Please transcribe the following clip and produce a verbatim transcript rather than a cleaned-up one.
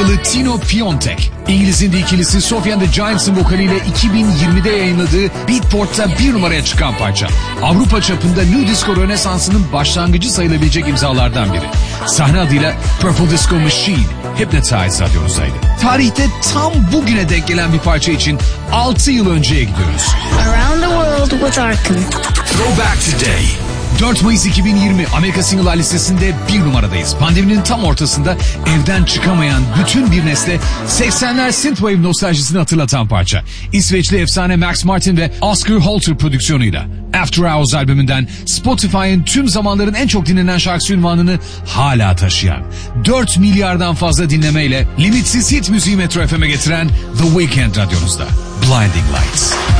Kanadalı Tino Piontek, İngiliz'in de ikilisi Sophie and the Giants'ın vokaliyle iki bin yirmide yayınladığı Beatport'ta bir numaraya çıkan parça. Avrupa çapında New Disco Rönesansı'nın başlangıcı sayılabilecek imzalardan biri. Sahne adıyla Purple Disco Machine, Hypnotize radyonuzdaydı. Tarihte tam bugüne denk gelen bir parça için altı yıl önceye gidiyoruz. Around the World with Arkin. Throwback Today. dört Mayıs iki bin yirmi Amerika Single'lar listesinde bir numaradayız. Pandeminin tam ortasında evden çıkamayan bütün bir nesle seksenler synthwave nostaljisini hatırlatan parça. İsveçli efsane Max Martin ve Oscar Holter prodüksiyonuyla After Hours albümünden Spotify'ın tüm zamanların en çok dinlenen şarkısı unvanını hala taşıyan, dört milyardan fazla dinlemeyle limitsiz hit müziği Metro F M'e getiren The Weeknd radyonuzda. Blinding Lights.